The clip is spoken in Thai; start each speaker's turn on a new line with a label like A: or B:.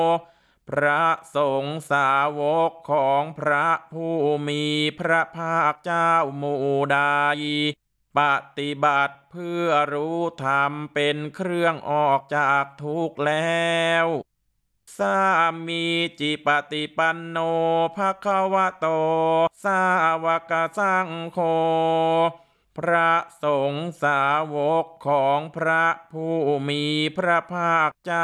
A: พระสงฆ์สาวกของพระผู้มีพระภาคเจ้าหมู่ใดปฏิบัติเพื่อรู้ธรรมเป็นเครื่องออกจากทุกข์แล้วสามีจิปฏิปันโนภควโตสาวกสังโฆพระสงฆ์สาวกของพระผู้มีพระภาคเจ้า